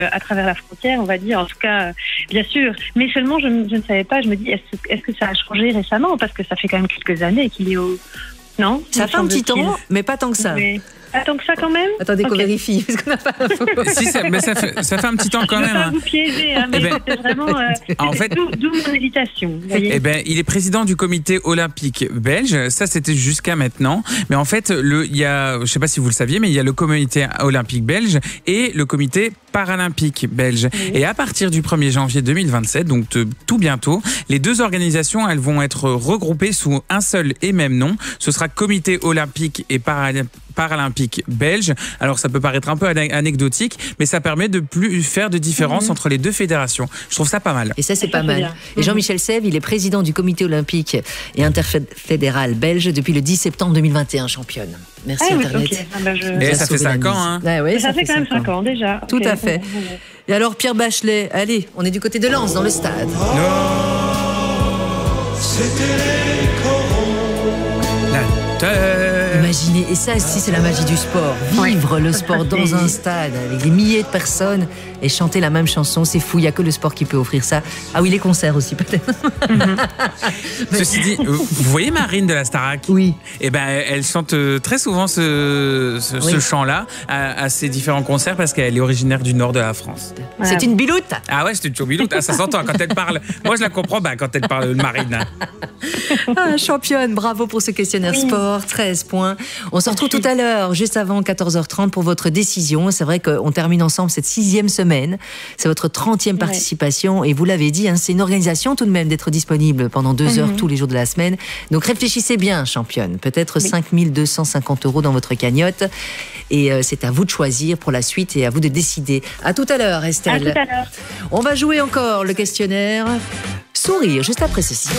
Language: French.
à travers la frontière, on va dire. En tout cas, bien sûr. Mais seulement, je ne savais pas. Je me dis, est-ce que ça a changé récemment? Parce que ça fait quand même quelques années qu'il est au... Non? Ça fait un petit temps, mais pas tant que ça. Oui. Ah, tant que ça quand même? Attendez qu'on vérifie, parce qu'on n'a pas l'info. Si, ça fait un petit temps quand Je ne même. veux pas vous piéger, hein, mais c'était vraiment... en fait, d'où mon hésitation. Vous voyez. Eh ben, il est président du comité olympique belge. Ça, c'était jusqu'à maintenant. Mais en fait, il y a, je ne sais pas si vous le saviez, mais il y a le comité olympique belge et le comité paralympique belge. Oui. Et à partir du 1er janvier 2027, donc tout bientôt, les deux organisations, elles vont être regroupées sous un seul et même nom. Ce sera comité olympique et paralympique belge. Alors ça peut paraître un peu anecdotique, mais ça permet de plus faire de différence entre les deux fédérations. Je trouve ça pas mal. Et ça, c'est pas mal. Et Jean-Michel Sèvres, il est président du comité olympique et interfédéral belge depuis le 10 septembre 2021, championne. Merci Internet. Okay. Et ça fait 5 ans. Hein. Ah ouais, ça fait quand même 5 ans déjà. Tout à fait. Et alors Pierre Bachelet, allez, on est du côté de Lens dans le stade. Imaginez, et ça aussi c'est la magie du sport, vivre le sport dans un stade avec des milliers de personnes et chanter la même chanson, c'est fou, il n'y a que le sport qui peut offrir ça. Ah oui, les concerts aussi peut-être. Ceci dit, vous voyez Marine de la Starac? Oui. Eh ben, elle chante très souvent ce chant-là à ses différents concerts parce qu'elle est originaire du nord de la France. C'est une biloute. Ah ouais, c'est une biloute. Ah, ça s'entend quand elle parle. Moi, je la comprends quand elle parle de Marine. Ah, championne, bravo pour ce questionnaire sport, 13 points. On se retrouve tout à l'heure, juste avant 14h30 pour votre décision. C'est vrai qu'on termine ensemble cette 6e semaine. C'est votre 30e participation et vous l'avez dit, hein, c'est une organisation tout de même d'être disponible pendant 2 heures tous les jours de la semaine. Donc réfléchissez bien, championne. Peut-être 5 250 € dans votre cagnotte. Et c'est à vous de choisir pour la suite et à vous de décider. À tout à l'heure, Estelle. À tout à l'heure. On va jouer encore le questionnaire Sourire juste après ceci.